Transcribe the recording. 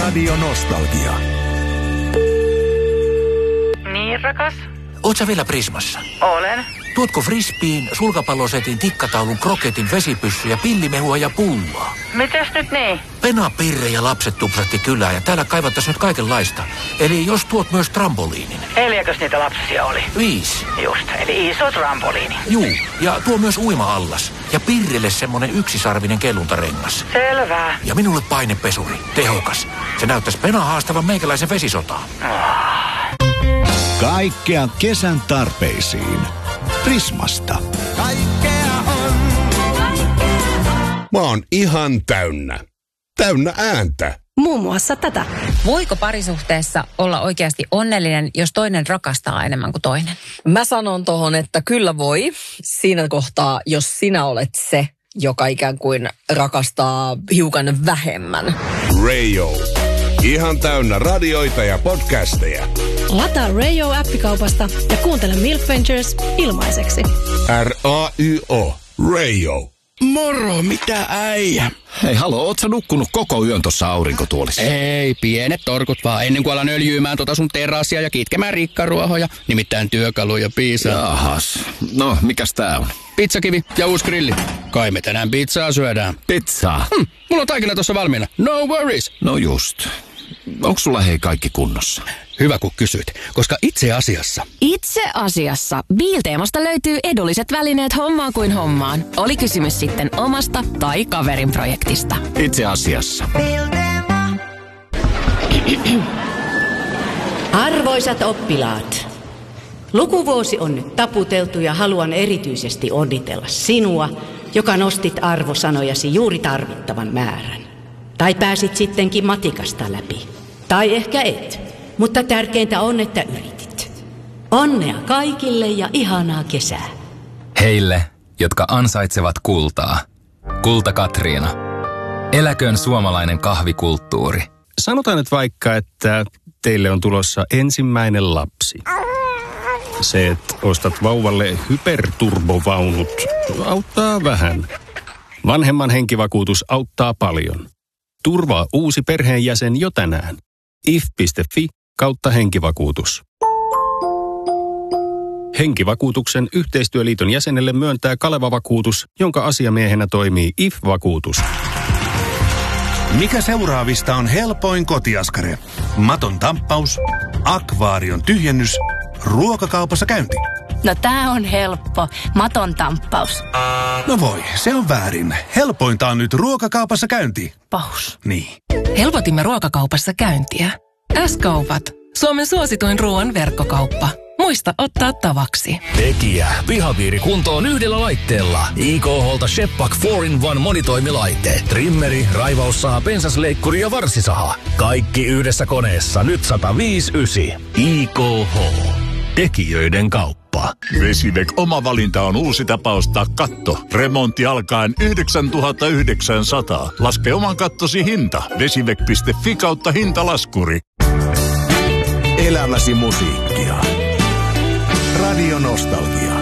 Radio Nostalgia. Niin, rakas? Oot sä vielä Prismassa? Olen. Tuotko frisbeen, sulkapallosetin, tikkataulun, kroketin, vesipyssyjä, pillimehua ja pullaa? Mitäs nyt niin? Pena, Pirre ja lapset tupsahti kylään ja täällä kaivattaisiin nyt kaikenlaista. Eli jos tuot myös trampoliinin. 4 niitä lapsia oli? 5. Just, eli iso trampoliini. Juu, ja tuo myös uima-allas. Ja Pirrille semmonen yksisarvinen kelluntarengas. Selvä. Ja minulle painepesuri, tehokas. Se näyttäisi Pena haastavan meikäläisen vesisotaa. Kaikkea kesän tarpeisiin. Prismasta. Kaikkea on. Mä oon ihan täynnä. Täynnä ääntä. Muun muassa tätä. Voiko parisuhteessa olla oikeasti onnellinen, jos toinen rakastaa enemmän kuin toinen? Mä sanon tohon, että kyllä voi. Siinä kohtaa, jos sinä olet se, joka ikään kuin rakastaa hiukan vähemmän. Radio. Ihan täynnä radioita ja podcasteja. Lataa Radio-appikaupasta ja kuuntele Milk Ventures ilmaiseksi. R-A-Y-O. Radio. Moro, mitä äijä? Hei, halo, oot sä nukkunut koko yön tossa aurinkotuolissa? Ei, pienet torkut vaan, ennen kuin alan öljyymään sun terassia ja kitkemään rikkaruohoja. Nimittäin työkaluja piisaa. Jahas, no mikäs tää on? Pizzakivi ja uusi grilli. Kai me tänään pizzaa syödään. Pizzaa? Mulla on taikina tossa valmiina. No worries. No just. Onko sulla hei kaikki kunnossa? Hyvä kun kysyit, koska itse asiassa Bilteemasta löytyy edulliset välineet hommaan kuin hommaan. Oli kysymys sitten omasta tai kaverin projektista. Itse asiassa. Arvoisat oppilaat, lukuvuosi on nyt taputeltu ja haluan erityisesti onnitella sinua, joka nostit arvosanojasi juuri tarvittavan määrän. Tai pääsit sittenkin matikasta läpi. Tai ehkä et. Mutta tärkeintä on, että yritit. Onnea kaikille ja ihanaa kesää. Heille, jotka ansaitsevat kultaa. Kulta Katriina. Eläköön suomalainen kahvikulttuuri. Sanotaan nyt vaikka, että teille on tulossa ensimmäinen lapsi. Se, että ostat vauvalle hyperturbovaunut, auttaa vähän. Vanhemman henkivakuutus auttaa paljon. Turvaa uusi perheenjäsen jo tänään. if.fi/henkivakuutus. Henkivakuutuksen yhteistyöliiton jäsenelle myöntää Kaleva-vakuutus, jonka asiamiehenä toimii IF-vakuutus. Mikä seuraavista on helpoin kotiaskare? Maton tamppaus, akvaarion tyhjennys, ruokakaupassa käynti. No tää on helppo. Maton tamppaus. No voi, se on väärin. Helpointa on nyt ruokakaupassa käynti. Paus. Niin. Helpotimme ruokakaupassa käyntiä. S-kaupat. Suomen suosituin ruoan verkkokauppa. Muista ottaa tavaksi. Tekijä. Pihapiiri kuntoon yhdellä laitteella. IKH:lta Shepak 4-in-1 monitoimilaite. Trimmeri, raivaussaha, pensasleikkuri ja varsisaha. Kaikki yhdessä koneessa. Nyt 105,9. IKH. Tekijöiden kauppa. Vesivac oma valinta on uusi tapa ostaa katto. Remontti alkaen 9,900. Laske oman kattosi hinta. Vesivac.fi/hintalaskuri. Elämäsi musiikkia. Radio Nostalgia.